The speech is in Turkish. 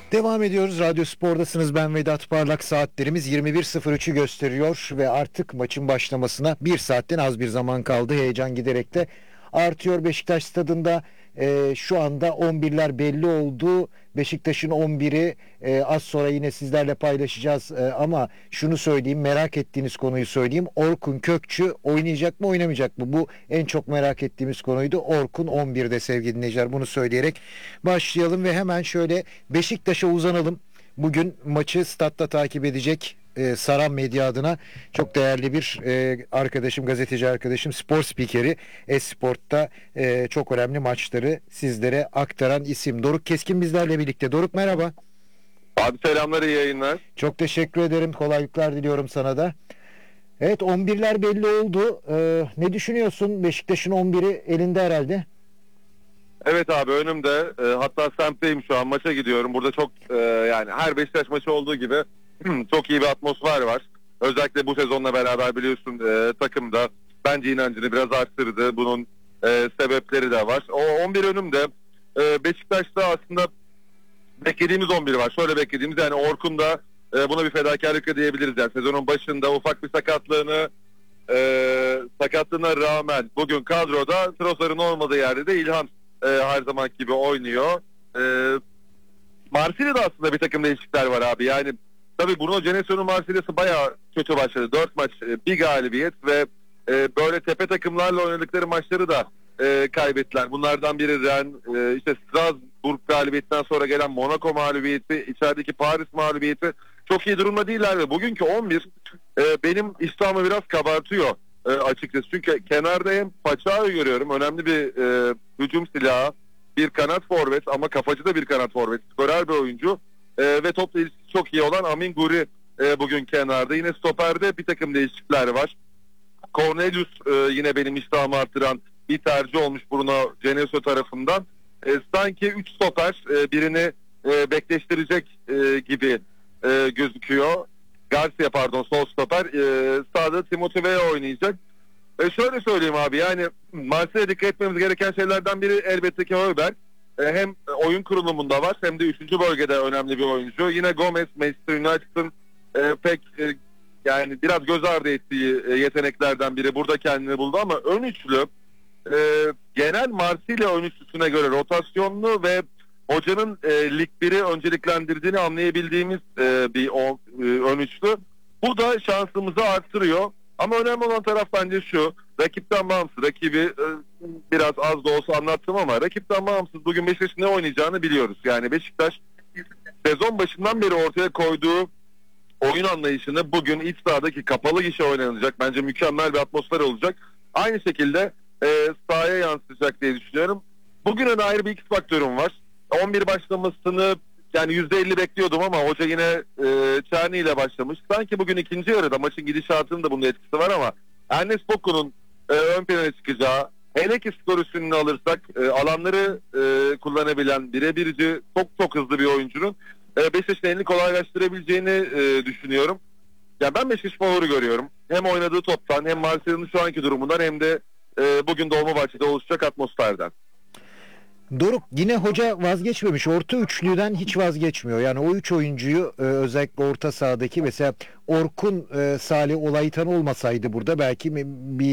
Devam ediyoruz. Radyo Spor'dasınız. Ben Vedat Parlak. Saatlerimiz 21.03'ü gösteriyor ve artık maçın başlamasına bir saatten az bir zaman kaldı. Heyecan giderek de artıyor. Beşiktaş stadında şu anda 11'ler belli oldu. Beşiktaş'ın 11'i az sonra yine sizlerle paylaşacağız. Ama şunu söyleyeyim, merak ettiğiniz konuyu söyleyeyim. Orkun Kökçü oynayacak mı, oynamayacak mı? Bu en çok merak ettiğimiz konuydu. Orkun 11'de sevgili dinleyiciler. Bunu söyleyerek başlayalım ve hemen şöyle Beşiktaş'a uzanalım. Bugün maçı statta takip edecek Saran Medya adına çok değerli bir arkadaşım, gazeteci arkadaşım, spor spikeri, Esport'ta çok önemli maçları sizlere aktaran isim. Doruk Keskin bizlerle birlikte. Doruk merhaba. Abi selamlar, iyi yayınlar. Çok teşekkür ederim. Kolaylıklar diliyorum sana da. Evet, 11'ler belli oldu. Ne düşünüyorsun? Beşiktaş'ın 11'i elinde herhalde. Evet abi, önümde, hatta semtteyim şu an, maça gidiyorum. Burada çok yani her Beşiktaş maçı olduğu gibi çok iyi bir atmosfer var. Özellikle bu sezonla beraber biliyorsun takımda bence inancını biraz arttırdı. Bunun sebepleri de var. O 11 önümde. Beşiktaş'ta aslında beklediğimiz 11 var. Şöyle beklediğimiz, yani Orkun da buna bir fedakarlık diyebiliriz. Yani sezonun başında ufak bir sakatlığına rağmen bugün kadroda, Trossard'ın olmadığı yerde de İlhan her zaman gibi oynuyor. Marsilya'da aslında bir takım değişiklikler var abi. Yani tabii Bruno Genesio'nun Marsilya'sı bayağı kötü başladı. 4 maç bir galibiyet ve böyle tepe takımlarla oynadıkları maçları da kaybettiler. Bunlardan biri Rennes, işte Strasbourg galibiyetinden sonra gelen Monaco mağlubiyeti, içerideki Paris mağlubiyeti, çok iyi durumda değiller ve bugünkü 11 benim iştahımı biraz kabartıyor açıkçası. Çünkü kenarda hem Paçao'yu görüyorum, önemli bir hücum silahı, bir kanat forvet ama kafacı da bir kanat forvet, skorer bir oyuncu ve topla ilişkisi çok iyi olan Amin Guri bugün kenarda. Yine stoperde bir takım değişiklikler var. Cornelius yine benim iştahımı artıran bir tercih olmuş Bruno Genesio tarafından. Sanki 3 stoper birini bekleştirecek gibi gözüküyor. Garcia pardon, sol stoper. Sağda Timothy Weah oynayacak. Şöyle söyleyeyim abi, yani Marsilya'ya dikkat etmemiz gereken şeylerden biri elbette ki Højbjerg. Hem oyun kurulumunda var hem de 3. bölgede önemli bir oyuncu. Yine Gomez, Manchester United'ın pek yani biraz göz ardı ettiği yeteneklerden biri. Burada kendini buldu ama ön üçlü genel Marsilya ön üçlüsüne göre rotasyonlu ve hocanın Lig 1'i önceliklendirdiğini anlayabildiğimiz bir ön üçlü. Bu da şansımızı arttırıyor. Ama önemli olan taraf bence şu: rakipten bağımsız, rakibi biraz az da olsa anlattım ama rakipten bağımsız bugün Beşiktaş'ın ne oynayacağını biliyoruz. Yani Beşiktaş sezon başından beri ortaya koyduğu oyun anlayışını bugün iç sahadaki kapalı gişe oynanacak. Bence mükemmel bir atmosfer olacak. Aynı şekilde sahaya yansıyacak diye düşünüyorum. Bugüne dair bir X faktörüm var. 11 başlamasını yani %50 bekliyordum ama hoca yine Çerni ile başlamış. Sanki bugün ikinci yarıda maçın gidişatının da bunun etkisi var ama Ernest Boku'nun ön plana çıkacağı, hele ki skor üstünlüğünü alırsak alanları kullanabilen, birebirci, çok çok hızlı bir oyuncunun Beşiktaş'ın elini kolaylaştırabileceğini düşünüyorum. Yani ben Beşiktaş favori görüyorum. Hem oynadığı toptan, hem Marsilya'nın şu anki durumundan, hem de bugün Dolmabahçe'de oluşacak atmosferden. Doruk, yine hoca vazgeçmemiş. Orta üçlüden hiç vazgeçmiyor. Yani o üç oyuncuyu özellikle orta sahadaki, mesela Orkun, Salih Olaytan olmasaydı burada belki bir